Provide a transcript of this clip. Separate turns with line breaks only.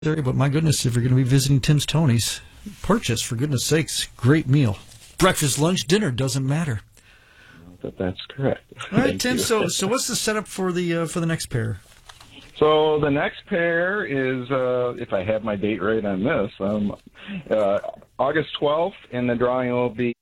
area, but my goodness, if you're going to be visiting Tim's Tony's, purchase, for goodness sakes, great meal. Breakfast, lunch, dinner, doesn't matter.
That's correct.
All right, Tim, so what's the setup for the next pair?
So the next pair is, if I have my date right on this, August 12th, and the drawing will be